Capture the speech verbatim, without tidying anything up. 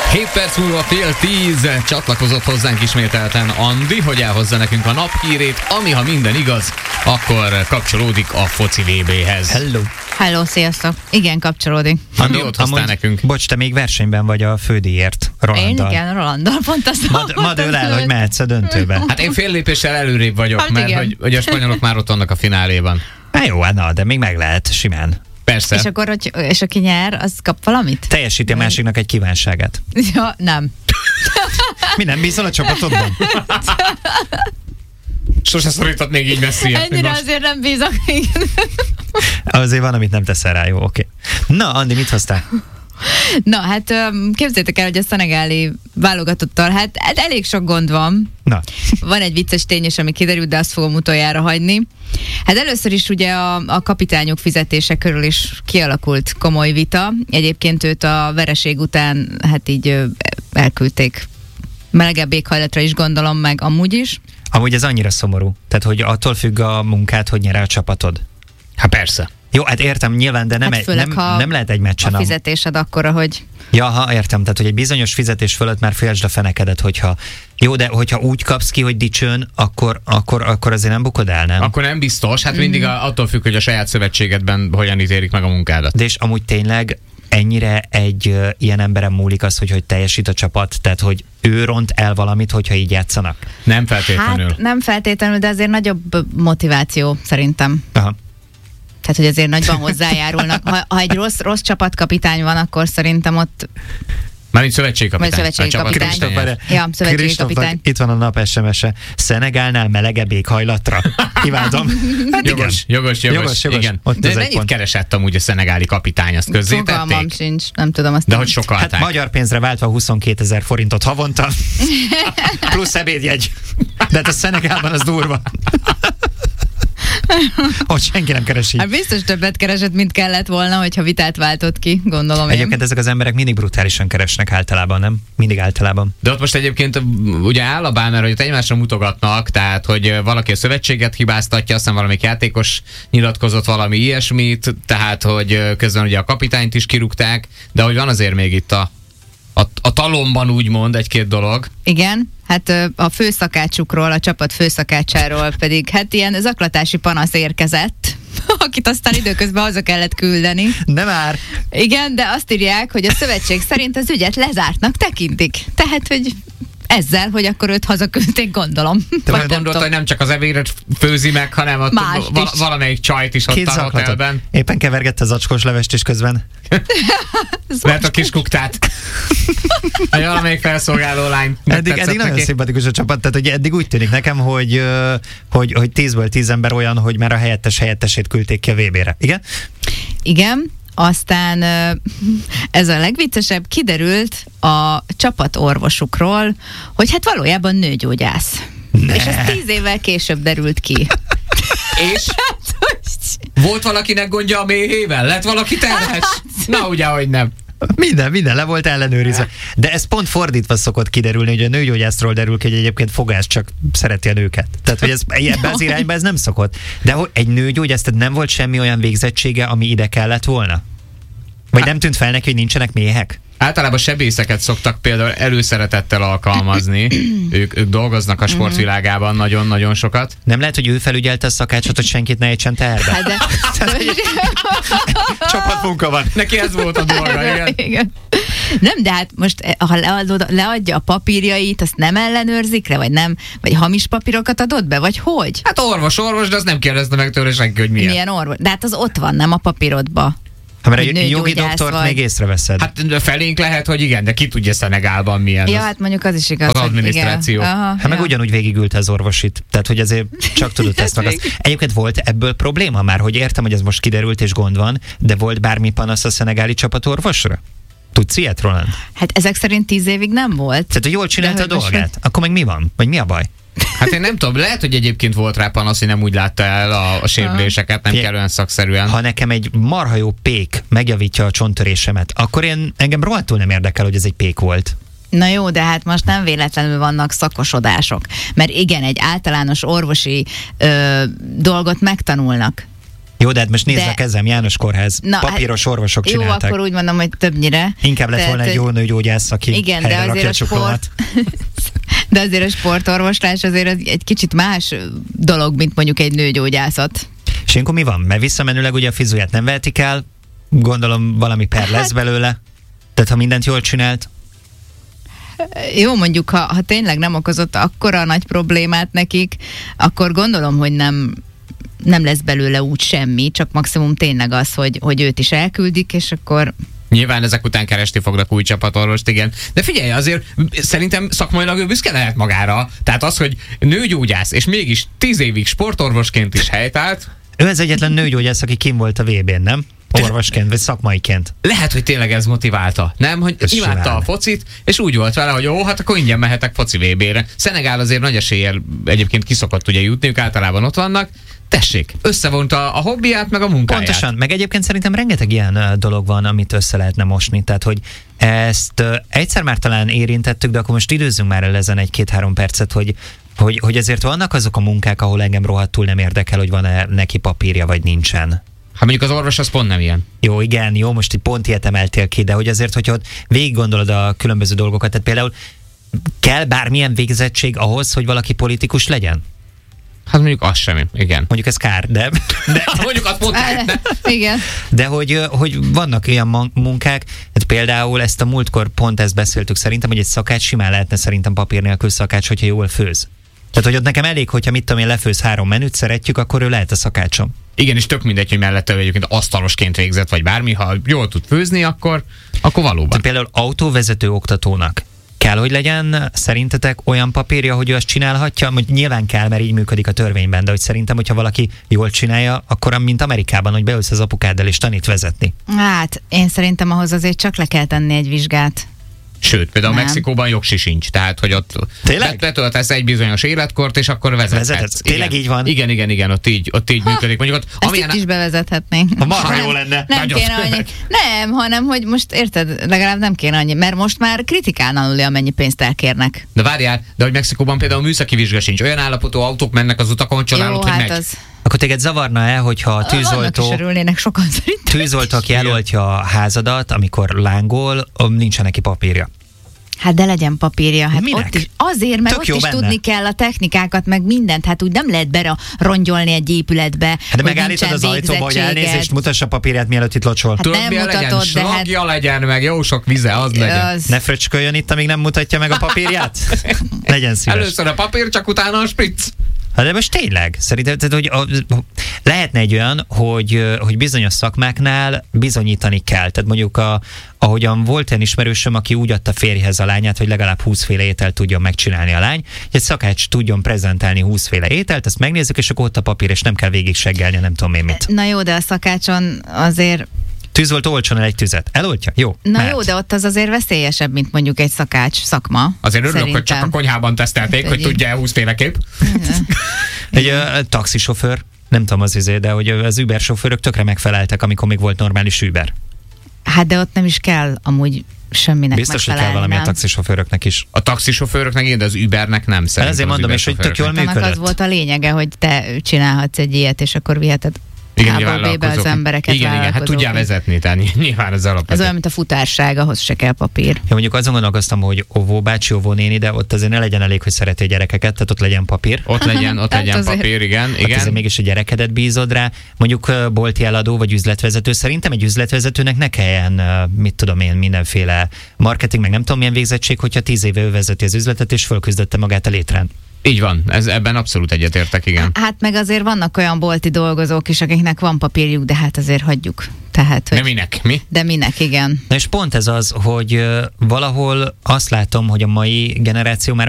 hét perc múlva fél tíz csatlakozott hozzánk ismételten Andi, hogy elhozza nekünk a naphírét, ami ha minden igaz, akkor kapcsolódik a foci vé béhez. Hello! Hello, sziasztok! Igen, kapcsolódik. Andi, ott hoztál nekünk. Bocs, te még versenyben vagy a fődíjért, Rolanddal. Én igen, Rolanddal, pont azt Mad, ma dől el, hogy mehetsz a döntőbe. Hát én fél lépéssel előrébb vagyok, hát mert hogy, hogy a spanyolok már ott vannak a fináléban. Na jó, na, de még meg lehet, simán. Persze. És akkor, hogy, és aki nyer, az kap valamit? Teljesíti a másiknak egy kívánságát. Ja, nem. Mi nem bízol a csapatodban? Sose szorított még így messzire. Ennyire azért nem bízok. Azért van, amit nem teszel rá, jó, oké. Na, Andi, mit hoztál? Na, hát képzeljétek el, hogy a szenegáli válogatottal, hát, hát elég sok gond van. Na. Van egy vicces tényes, ami kiderült, de azt fogom utoljára hagyni. Hát először is ugye a, a kapitányok fizetése körül is kialakult komoly vita. Egyébként őt a vereség után hát így elküldték melegebb éghajlatra is, gondolom, meg amúgy is. Amúgy ez annyira szomorú. Tehát, hogy attól függ a munkát, hogy nyer el a csapatod. Hát persze. Jó, hát értem nyilván, de nem, hát főleg, nem, nem lehet egy meccsen. A fizetésed akkora, hogy... Ja, ha értem, tehát hogy egy bizonyos fizetés fölött már félsd a fenekedet, hogyha... Jó, de hogyha úgy kapsz ki, hogy dicsőn, akkor, akkor, akkor azért nem bukod el, nem? Akkor nem biztos, hát mindig a, attól függ, hogy a saját szövetségedben hogyan ítélik meg a munkádat. De és amúgy tényleg ennyire egy uh, ilyen emberen múlik az, hogy, hogy teljesít a csapat, tehát hogy ő ront el valamit, hogyha így játszanak? Nem feltétlenül. Hát nem feltétlenül, de azért nagyobb motiváció szerintem. Aha. Tehát, hogy azért nagyban hozzájárulnak. Ha, ha egy rossz, rossz csapatkapitány van, akkor szerintem ott... Mármint szövetségkapitány. Szövetségkapitány. Ja, szövetségkapitány. Itt van a nap es em es-e. Szenegálnál melegebb éghajlatra. Kívántom. Hát jogos, jogos, jogos, jogos, jogos. Igen. De mennyit pont. keresett amúgy a szenegáli kapitány, azt közzétették? Fogalmam sincs, nem tudom azt. De hogy sokalták. Hát magyar pénzre váltva huszonkétezer forintot havonta, plusz ebédjegy. De hát a Szenegálban az durva. Hogy senki nem keresi. Hát biztos többet keresett, mint kellett volna, hogyha vitát váltott ki, gondolom én. Egyébként ezek az emberek mindig brutálisan keresnek általában, nem? Mindig általában. De ott most egyébként ugye áll a bán, mert hogy egymásra mutogatnak, tehát hogy valaki a szövetséget hibáztatja, aztán valamelyik játékos nyilatkozott valami ilyesmit, tehát hogy közben ugye a kapitányt is kirúgták, de hogy van azért még itt a A, a talomban úgymond egy-két dolog. Igen, hát a főszakácsukról, a csapat főszakácsáról pedig hát ilyen zaklatási panasz érkezett, akit aztán időközben haza kellett küldeni. Nem már. Igen, de azt írják, hogy a szövetség szerint az ügyet lezártnak tekintik. Tehát, hogy ezzel, hogy akkor őt hazaküldték, gondolom. Te vagy gondolta, hogy nem csak az ebédet főzi meg, hanem ott val- valamelyik csajt is ott a hotelben. Éppen kevergette az acskós levest is közben. Mert a kis kuktát. A valamelyik felszolgáló lány. Eddig, eddig nagyon szimpatikus a csapat, tehát hogy eddig úgy tűnik nekem, hogy, hogy, hogy tízből tíz ember olyan, hogy már a helyettes helyettesét küldték ki a vé bére. Igen? Igen. Aztán ez a legviccesebb, kiderült a csapatorvosukról, hogy hát valójában nőgyógyász. Ne. És ez tíz évvel később derült ki. És? Volt valakinek gondja a méhével? Lett valaki terhes? Na ugye, hogy nem. Minden, minden le volt ellenőrizve. De ez pont fordítva szokott kiderülni, hogy a nőgyógyászról derül ki, hogy egyébként Fogás csak szereti a nőket. Tehát, hogy ez ebben az irányban ez nem szokott. De hogy egy nőgyógyász, tehát nem volt semmi olyan végzettsége, ami ide kellett volna? Vagy nem tűnt fel neki, hogy nincsenek méhek? Általában sebészeket szoktak például előszeretettel alkalmazni. ők, ők dolgoznak a sportvilágában nagyon-nagyon sokat. Nem lehet, hogy ő felügyelte a szakácsot, hogy senkit ne ejtsen teherbe? Hát de... Csapatmunka van. Neki ez volt a dolga, igen. igen. Nem, de hát most, ha leadod, leadja a papírjait, azt nem ellenőrzik le, vagy nem? Vagy hamis papírokat adott be, vagy hogy? Hát orvos, orvos, de azt nem kérdezte meg tőle senki, hogy milyen. Milyen orvos? De hát az ott van, nem a papírodba. Ha mert egy jogi doktort vagy... még észreveszed. Hát felénk lehet, hogy igen, de ki tudja Szenegálban milyen. Ja, hát mondjuk az is igaz. Az adminisztráció. Aha, hát ja. Meg ugyanúgy végigülte az orvosit. Tehát, hogy azért csak tudott ezt meg azt. Egyébként volt ebből probléma már, hogy értem, hogy ez most kiderült és gond van, de volt bármi panasz a szenegáli csapatorvosra? Tudsz ilyet, Roland? Hát ezek szerint tíz évig nem volt. Tehát, hogy jól csinálta a dolgát. Most... Akkor meg mi van? Vagy mi a baj? Hát én nem tudom, lehet, hogy egyébként volt rá panasz, hogy nem úgy látta el a, a sérüléseket, nem kell olyan szakszerűen. Ha nekem egy marha jó pék megjavítja a csonttörésemet, akkor én, engem rohadtul nem érdekel, hogy ez egy pék volt. Na jó, de hát most nem véletlenül vannak szakosodások. Mert igen, egy általános orvosi ö, dolgot megtanulnak. Jó, de hát most nézd De- a kezem, János Kórház, Na, papíros orvosok Jó, csinálták. akkor úgy mondom, hogy többnyire. Inkább lett Tehát, volna egy hogy- jó nőgyógyász, aki Igen, de helyre rakja azért a a cukromat. sport, de azért a sportorvoslás azért az egy kicsit más dolog, mint mondjuk egy nőgyógyászat. És ilyenkor mi van? Mert visszamenőleg ugye a fizuját nem vehetik el, gondolom valami per lesz Hát- belőle. Tehát ha mindent jól csinált, Jó, mondjuk, ha, ha tényleg nem okozott akkora nagy problémát nekik, akkor gondolom, hogy nem, nem lesz belőle úgy semmi, csak maximum tényleg az, hogy, hogy őt is elküldik, és akkor Nyilván ezek után keresni fognak új csapatorvost, igen. De figyelj, azért szerintem szakmailag ő büszke lehet magára. Tehát az, hogy nőgyógyász, és mégis tíz évig sportorvosként is helytált, ő az egyetlen nőgyógyász, aki kim volt a vé bén, nem? Orvosként, vagy szakmaiként. lehet, hogy tényleg ez motiválta, nem? Hogy Ez imádta simán. a focit, és úgy volt vele, hogy jó, hát akkor ingyen mehetek foci vé bére. Szenegál azért nagy eséllyel egyébként kiszokott ugye jutniuk, általában ott vannak. Tessék, összevonta a hobbiát, meg a munkáját. Pontosan, meg egyébként szerintem rengeteg ilyen ö, dolog van, amit össze lehetne mosni, tehát hogy ezt ö, egyszer már talán érintettük, de akkor most időzzünk már el ezen egy-két-három percet, hogy, hogy, hogy azért vannak azok a munkák, ahol engem rohadtul nem érdekel, hogy van-e neki papírja, vagy nincsen. Hát mondjuk az orvos az pont nem ilyen. Jó, igen, jó, most egy pont ilyet emeltél ki, de hogy azért, hogyha ott végig gondolod a különböző dolgokat, tehát például kell bármilyen végzettség ahhoz, hogy valaki politikus legyen? Hát mondjuk az semmi, igen. Mondjuk ez kár, de, de, Mondjuk azt pont lehetne. igen. de hogy, ö, hogy vannak ilyen man- munkák, hát például ezt a múltkor pont ezt beszéltük szerintem, hogy egy szakács simán lehetne szerintem papír nélkül szakács, hogyha jól főz. Tehát, hogy ott nekem elég, hogyha mit tudom én, lefőz három menüt, szeretjük, akkor ő lehet a szakácsom. Igen, és tök mindegy, hogy mellette ő egyébként asztalosként végzett, vagy bármi, ha jól tud főzni, akkor, akkor valóban. Tehát például autóvezető oktatónak kell, hogy legyen szerintetek olyan papírja, hogy ő azt csinálhatja? Mondjuk nyilván kell, mert így működik a törvényben, de hogy szerintem, hogyha valaki jól csinálja, akkor mint Amerikában, hogy beülsz az apukáddal és tanít vezetni. Hát, én szerintem ahhoz azért csak le kell tenni egy vizsgát. Sőt, például Nem. Mexikóban jogsi sincs, tehát hogy ott Tényleg? bet- betöltesz egy bizonyos életkort, és akkor vezethetsz. Vezethetsz? Tényleg Igen. így van? Igen, igen, igen, ott így, ott így működik. Mondjuk ott, Ezt amilyen, itt is bevezethetnénk. Ha marha Nem- jó lenne. Nem Nagyon kéne annyi. tényleg. Nem, hanem, hogy most érted, legalább nem kéne annyi, mert most már kritikán aluli, amennyi pénzt elkérnek. de várjál, de hogy Mexikóban például műszaki vizsga sincs. Olyan állapotú autók mennek az utakon, csodálod, Jó, hogy hát megy. az... Akkor téged zavarna-e, hogyha a Annak is tűzoltó, örülnének sokan szerintem. tűzoltó, aki eloltja a házadat, amikor lángol, nincsen neki papírja? Hát de legyen papírja. Hát Minek? ott is, azért, mert Tök ott jó is benne. tudni kell a technikákat, meg mindent. Hát úgy nem lehet bele rongyolni egy épületbe. Hát de hogy megállítod nincsen az ajtóba, hogy elnézést, végzettséged. mutassa a papírját, mielőtt itt locsol. Hát nem Többje legyen, mutatod, de hát... slagja legyen, meg jó sok vize, az legyen. Az... Ne fröcsköljön itt, amíg nem mutatja meg a papírját. Legyen szíves. Először a papír, csak utána a spritz. Hát de most tényleg, szerintem, tehát, hogy a, lehetne egy olyan, hogy, hogy bizonyos szakmáknál bizonyítani kell. Tehát mondjuk, a, ahogyan volt egy ismerősöm, aki úgy adta férjhez a lányát, hogy legalább húszféle ételt tudjon megcsinálni a lány, hogy egy szakács tudjon prezentálni húszféle ételt, ezt megnézzük, és akkor ott a papír, és nem kell végig seggelni, nem tudom én mit. Na jó, de a szakácson azért... Tűzoltó oltson el egy tüzet. Eloltja? Jó. Na mehet. jó, de ott az azért veszélyesebb, mint mondjuk egy szakács szakma. Azért örülök, szerintem. hogy csak a konyhában tesztelték, hogy Egy- tudja húszféleképp. Egy ö, taxisofőr, nem tudom az izé, de hogy az Uber sofőrök tökre megfeleltek, amikor még volt normális Uber. Hát de ott nem is kell amúgy semminek Biztos, hogy kell megfelelni, valami a nem? taxisofőröknek is. A taxisofőrnek igen, de az Ubernek nem szerintem. Ezért az mondom, Uber és hogy tök jól sofőröknek. Annak az működött. volt a lényege, hogy te csinálhatsz egy ilyet, és akkor viheted Igen, A-ból nyilván B-be az vállalkozók. embereket. Igen, igen, hát vállalkozók. tudjál vezetni, tehát nyilván az Ez alapvető. olyan, mint a futárság, ahhoz se kell papír. Ja, mondjuk azon gondolkoztam, hogy óvó bácsi, óvó néni, de ott azért ne legyen elég, hogy szereti a gyerekeket, tehát ott legyen papír. Ott legyen, ott Tehát legyen azért- papír, igen, Igen. Azért igen. mégis a gyerekedet bízod rá. Mondjuk ö, bolti eladó vagy üzletvezető. Szerintem egy üzletvezetőnek ne kelljen, ö, mit tudom én, mindenféle marketing, meg nem tudom milyen végzettség, hogyha tíz éve ő vezeti az üzletet, és fölküzdötte magát a létrán. Így van, ez, ebben abszolút egyetértek, igen. Hát meg azért vannak olyan bolti dolgozók is, akiknek van papírjuk, de hát azért hagyjuk. Tehát, hogy... De minek? Mi? De minek, igen. Na és pont ez az, hogy ö, valahol azt látom, hogy a mai generáció már